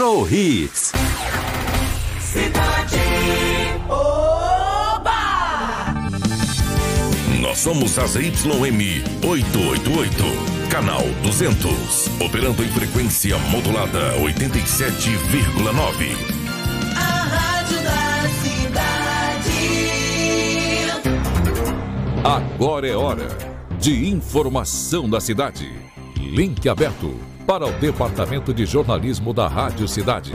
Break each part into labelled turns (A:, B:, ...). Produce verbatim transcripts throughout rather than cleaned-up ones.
A: No Hits.
B: Cidade. Oba!
C: Nós somos a Z Y M oitocentos e oitenta e oito, canal duzentos, operando em frequência modulada oitenta e sete vírgula nove.
B: A rádio da cidade.
D: Agora é hora de informação da cidade. Link aberto para o Departamento de Jornalismo da Rádio Cidade.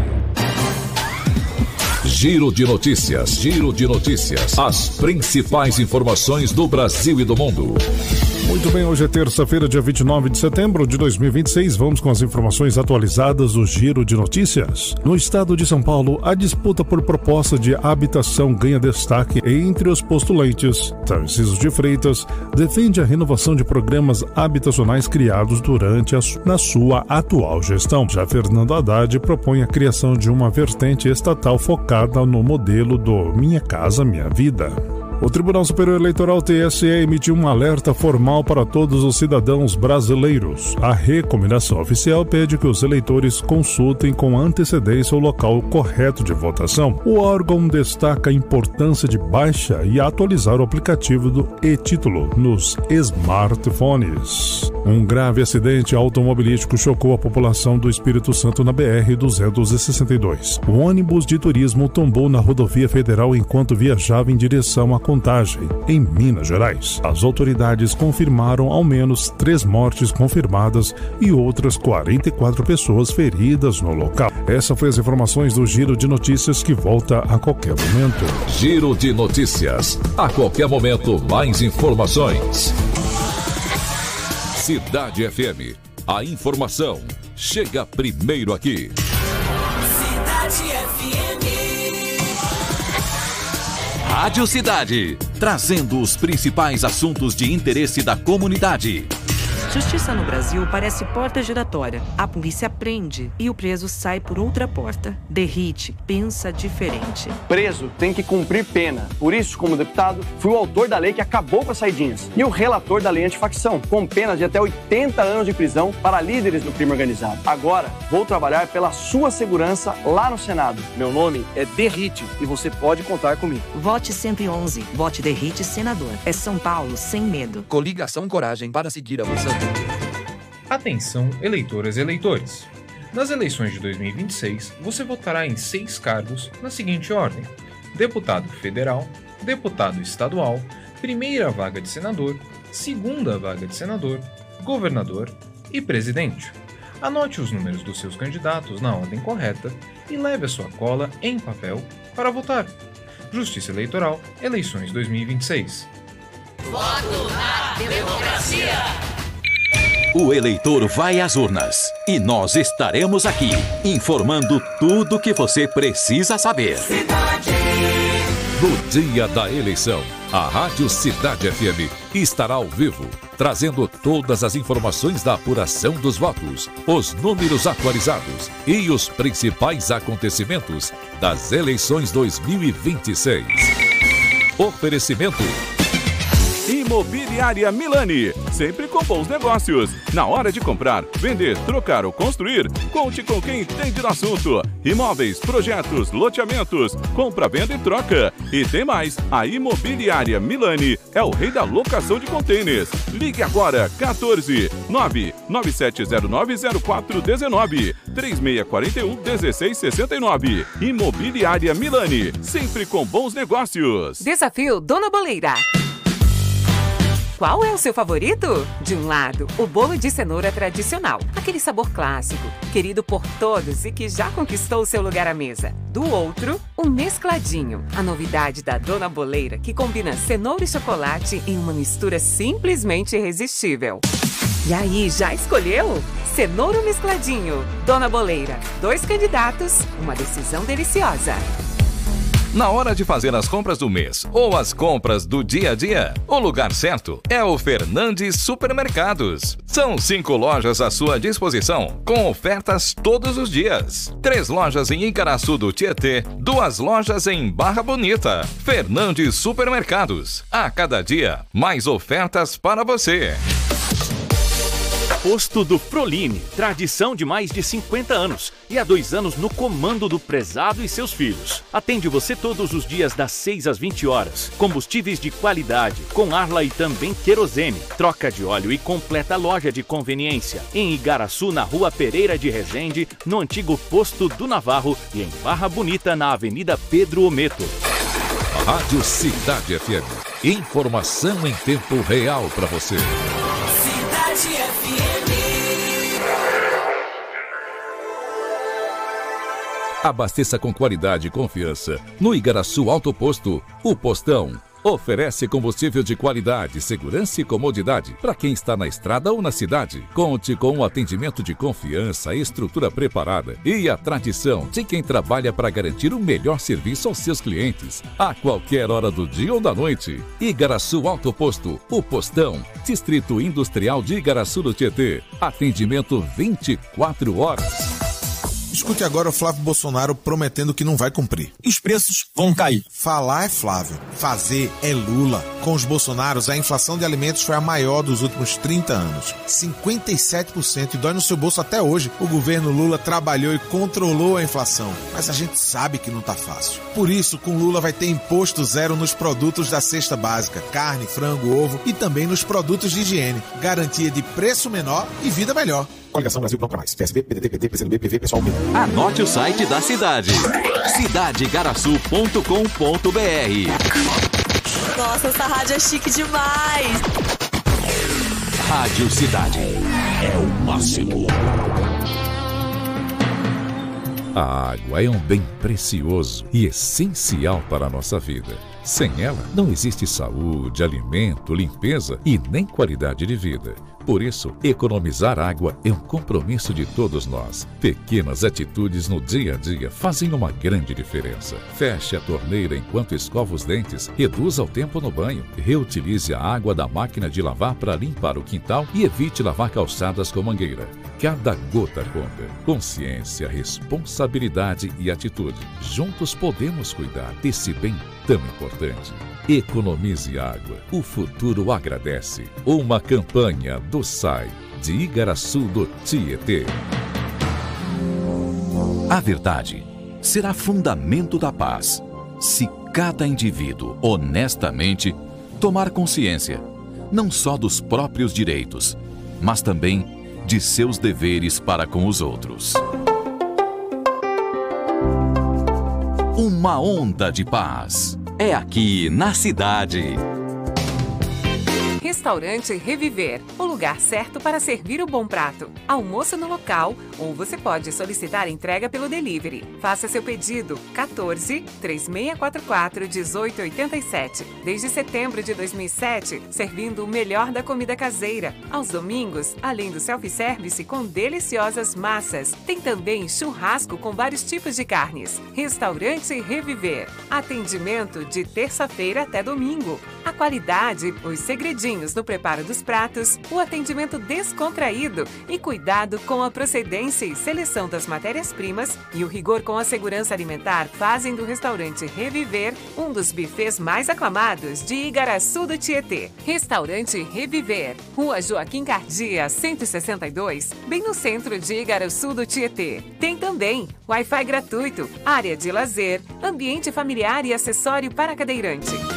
D: Giro de notícias, giro de notícias. As principais informações do Brasil e do mundo.
E: Muito bem, hoje é terça-feira, dia vinte e nove de setembro de dois mil e vinte e seis. Vamos com as informações atualizadas do Giro de Notícias. No estado de São Paulo, a disputa por proposta de habitação ganha destaque entre os postulantes. Tarcísio de Freitas defende a renovação de programas habitacionais criados durante a, na sua atual gestão. Já Fernando Haddad propõe a criação de uma vertente estatal focada no modelo do Minha Casa Minha Vida. O Tribunal Superior Eleitoral T S E emitiu um alerta formal para todos os cidadãos brasileiros. A recomendação oficial pede que os eleitores consultem com antecedência o local correto de votação. O órgão destaca a importância de baixar e atualizar o aplicativo do e-título nos smartphones. Um grave acidente automobilístico chocou a população do Espírito Santo na B R duzentos e sessenta e dois. O ônibus de turismo tombou na rodovia federal enquanto viajava em direção a Contagem, em Minas Gerais. As autoridades confirmaram ao menos três mortes confirmadas e outras quarenta e quatro pessoas feridas no local. Essas foram as informações do Giro de Notícias, que volta a qualquer momento.
D: Giro de Notícias. A qualquer momento, mais informações. Cidade F M. A informação chega primeiro aqui.
B: Cidade F M.
A: Rádio Cidade, trazendo os principais assuntos de interesse da comunidade.
F: Justiça no Brasil parece porta giratória. A polícia prende e o preso sai por outra porta. Derrite pensa diferente.
G: Preso tem que cumprir pena. Por isso, como deputado, fui o autor da lei que acabou com as saidinhas e o relator da lei antifacção, com penas de até oitenta anos de prisão para líderes do crime organizado. Agora, vou trabalhar pela sua segurança lá no Senado. Meu nome é Derrite e você pode contar comigo.
F: Vote cento e onze. Vote Derrite Senador. É São Paulo sem medo.
H: Coligação Coragem para seguir avançando.
I: Atenção, eleitoras e eleitores. Nas eleições de dois mil e vinte e seis, você votará em seis cargos na seguinte ordem: deputado federal, deputado estadual, primeira vaga de senador, segunda vaga de senador, governador e presidente. Anote os números dos seus candidatos na ordem correta e leve a sua cola em papel para votar. Justiça Eleitoral, eleições dois mil e vinte e seis.
B: Voto na democracia.
A: O eleitor vai às urnas e nós estaremos aqui, informando tudo o que você precisa saber.
B: Cidade.
D: No dia da eleição, a Rádio Cidade F M estará ao vivo, trazendo todas as informações da apuração dos votos, os números atualizados e os principais acontecimentos das eleições dois mil e vinte e seis. Oferecimento
J: Imobiliária Milani, sempre com bons negócios. Na hora de comprar, vender, trocar ou construir, conte com quem entende do assunto. Imóveis, projetos, loteamentos, compra, venda e troca. E tem mais, a Imobiliária Milani é o rei da locação de contêineres. Ligue agora, quatorze, nove nove sete zero nove zero quatro um nove, três seis quatro um, um seis seis nove. Imobiliária Milani, sempre com bons negócios.
K: Desafio Dona Boleira. Qual é o seu favorito? De um lado, o bolo de cenoura tradicional, aquele sabor clássico, querido por todos e que já conquistou seu lugar à mesa. Do outro, o mescladinho, a novidade da Dona Boleira, que combina cenoura e chocolate em uma mistura simplesmente irresistível. E aí, já escolheu? Cenoura ou mescladinho? Dona Boleira, dois candidatos, uma decisão deliciosa.
L: Na hora de fazer as compras do mês ou as compras do dia a dia, o lugar certo é o Fernandes Supermercados. São cinco lojas à sua disposição, com ofertas todos os dias. Três lojas em Igaraçu do Tietê, duas lojas em Barra Bonita. Fernandes Supermercados. A cada dia, mais ofertas para você.
M: Posto do Froline, tradição de mais de cinquenta anos e há dois anos no comando do prezado e seus filhos. Atende você todos os dias das seis às vinte horas. Combustíveis de qualidade, com Arla e também querosene. Troca de óleo e completa loja de conveniência. Em Igaraçu, na Rua Pereira de Resende, no antigo Posto do Navarro e em Barra Bonita, na Avenida Pedro Ometo.
D: Rádio Cidade F M. Informação em tempo real para você.
B: Cidade F M.
D: Abasteça com qualidade e confiança no Igaraçu Auto Posto, o Postão. Oferece combustível de qualidade, segurança e comodidade para quem está na estrada ou na cidade. Conte com um atendimento de confiança, estrutura preparada e a tradição de quem trabalha para garantir o melhor serviço aos seus clientes, a qualquer hora do dia ou da noite. Igaraçu Auto Posto, o Postão, Distrito Industrial de Igaraçu do Tietê. Atendimento vinte e quatro horas.
N: Escute agora o Flávio Bolsonaro prometendo que não vai cumprir. E os preços vão cair. Falar é Flávio, fazer é Lula. Com os Bolsonaros, a inflação de alimentos foi a maior dos últimos trinta anos. cinquenta e sete por cento e dói no seu bolso até hoje. O governo Lula trabalhou e controlou a inflação. Mas a gente sabe que não tá fácil. Por isso, com Lula vai ter imposto zero nos produtos da cesta básica. Carne, frango, ovo e também nos produtos de higiene. Garantia de preço menor e vida melhor. Coligação Brasil Pronto Mais. P S B, P D T, P T, P C do B, P V, Pessoal B.
A: Anote o site da cidade. cidade igaraçu ponto com ponto b r.
O: Nossa, essa rádio é chique demais.
A: Rádio Cidade. É o máximo.
D: A água é um bem precioso e essencial para a nossa vida. Sem ela, não existe saúde, alimento, limpeza e nem qualidade de vida. Por isso, economizar água é um compromisso de todos nós. Pequenas atitudes no dia a dia fazem uma grande diferença. Feche a torneira enquanto escova os dentes, reduza o tempo no banho, reutilize a água da máquina de lavar para limpar o quintal e evite lavar calçadas com mangueira. Cada gota conta. Consciência, responsabilidade e atitude. Juntos podemos cuidar desse bem tão importante. Economize água. O futuro agradece. Uma campanha do S A I de Igaraçu do Tietê.
A: A verdade será fundamento da paz se cada indivíduo honestamente tomar consciência não só dos próprios direitos, mas também de seus deveres para com os outros. Uma onda de paz é aqui na cidade.
K: Restaurante Reviver, o lugar certo para servir o bom prato. Almoço no local ou você pode solicitar entrega pelo delivery. Faça seu pedido quatorze, três seis quatro quatro, um oito oito sete. Desde setembro de dois mil e sete, servindo o melhor da comida caseira. Aos domingos, além do self-service com deliciosas massas, tem também churrasco com vários tipos de carnes. Restaurante Reviver. Atendimento de terça-feira até domingo. A qualidade, os segredinhos no preparo dos pratos, o atendimento descontraído e cuidado com a procedência e seleção das matérias-primas e o rigor com a segurança alimentar fazem do restaurante Reviver um dos bufês mais aclamados de Igaraçu do Tietê. Restaurante Reviver, Rua Joaquim Cardia, cento e sessenta e dois, bem no centro de Igaraçu do Tietê. Tem também Wi-Fi gratuito, área de lazer, ambiente familiar e acessório para cadeirante.